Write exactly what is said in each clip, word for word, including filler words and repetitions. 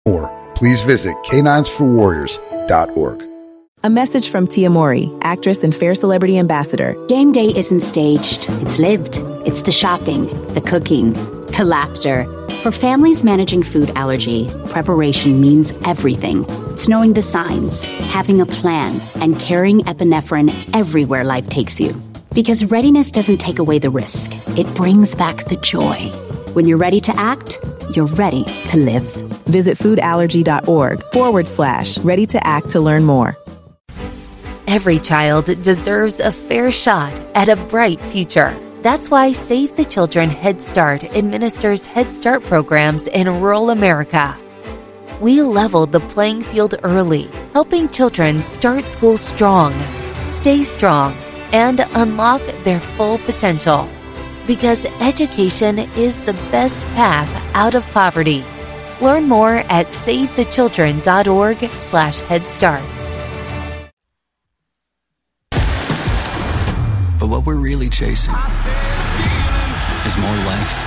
More, please visit canines for warriors dot org. A message from Tia Mori, actress and Fair Celebrity Ambassador. Game day isn't staged. It's lived. It's the shopping, the cooking, the laughter. For families managing food allergy, preparation means everything. It's knowing the signs, having a plan, and carrying epinephrine everywhere life takes you. Because readiness doesn't take away the risk. It brings back the joy. When you're ready to act, you're ready to live. Visit foodallergy.org forward slash ready to act to learn more. Every child deserves a fair shot at a bright future. That's why Save the Children Head Start administers Head Start programs in rural America. We leveled the playing field early, helping children start school strong, stay strong, and unlock their full potential. Because education is the best path out of poverty. Learn more at savethechildren.org slash Head Start. But what we're really chasing is more life.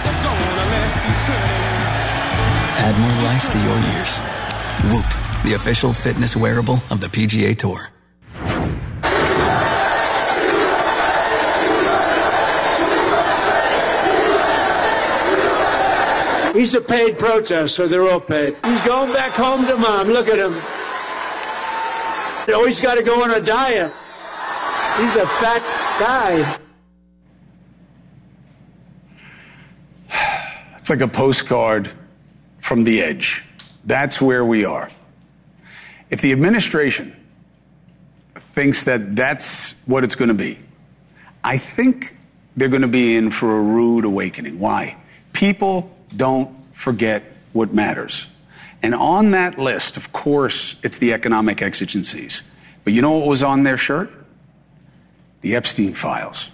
Add more life to your years. Whoop, the official fitness wearable of the P G A Tour. He's a paid protest, so they're all paid. He's going back home to mom. Look at him. Oh, he's got to go on a diet. He's a fat guy. It's like a postcard from the edge. That's where we are. If the administration thinks that that's what it's going to be, I think they're going to be in for a rude awakening. Why? People don't forget what matters. And on that list, of course, it's the economic exigencies. But you know what was on their shirt? The Epstein files.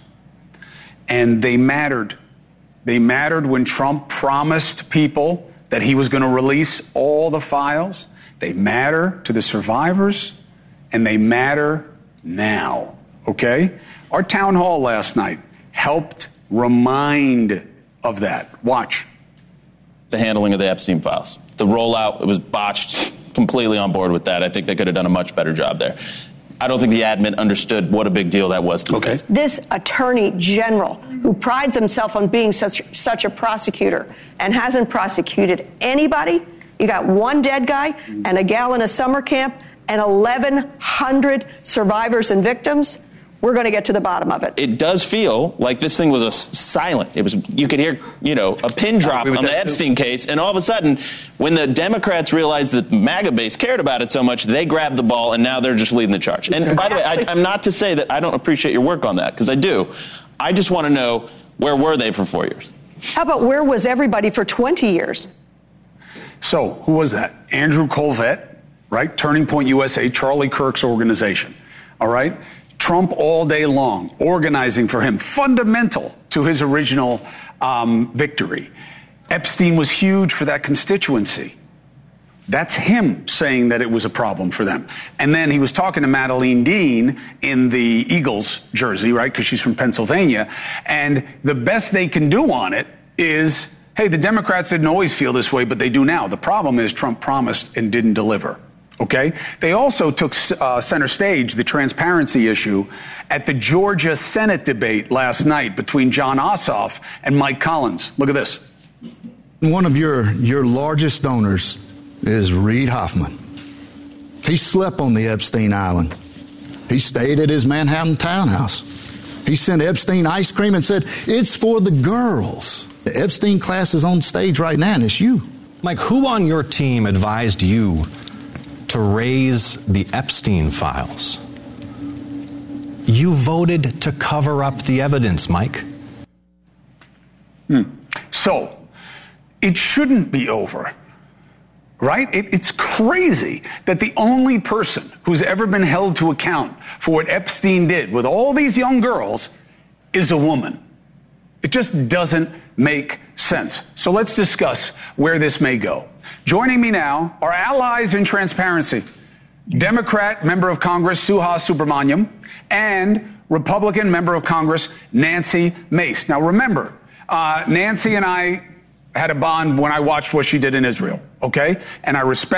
And they mattered. They mattered when Trump promised people that he was going to release all the files. They matter to the survivors, and they matter now, okay? Our town hall last night helped remind of that. Watch. The handling of the Epstein files. The rollout, it was botched. Completely on board with that. I think they could have done a much better job there. I don't think the admin understood what a big deal that was to okay. me. This attorney general, who prides himself on being such such a prosecutor and hasn't prosecuted anybody, you got one dead guy and a gal in a summer camp and eleven hundred survivors and victims. We're going to get to the bottom of it. It does feel like this thing was a silent. It was, you could hear, you know, a pin drop on the Epstein case, and all of a sudden, when the Democrats realized that the MAGA base cared about it so much, they grabbed the ball, and now they're just leading the charge. And by the way, I, I'm not to say that I don't appreciate your work on that, because I do. I just want to know, where were they for four years? How about where was everybody for twenty years? So, who was that? Andrew Colvett, right? Turning Point U S A, Charlie Kirk's organization, all right? Trump all day long, organizing for him, fundamental to his original um, victory. Epstein was huge for that constituency. That's him saying that it was a problem for them. And then he was talking to Madeleine Dean in the Eagles jersey, right, because she's from Pennsylvania. And the best they can do on it is, hey, the Democrats didn't always feel this way, but they do now. The problem is Trump promised and didn't deliver. Okay? They also took uh, center stage the transparency issue at the Georgia Senate debate last night between John Ossoff and Mike Collins. Look at this. One of your, your largest donors is Reid Hoffman. He slept on the Epstein Island. He stayed at his Manhattan townhouse. He sent Epstein ice cream and said, it's for the girls. The Epstein class is on stage right now, and it's you. Mike, who on your team advised you to raise the Epstein files? You voted to cover up the evidence, Mike. Hmm. So, it shouldn't be over, right? It, it's crazy that the only person who's ever been held to account for what Epstein did with all these young girls is a woman. It just doesn't make sense. So let's discuss where this may go. Joining me now are allies in transparency, Democrat member of Congress Suhas Subramanian and Republican member of Congress Nancy Mace. Now remember, uh, Nancy and I had a bond when I watched what she did in Israel, okay? And I respect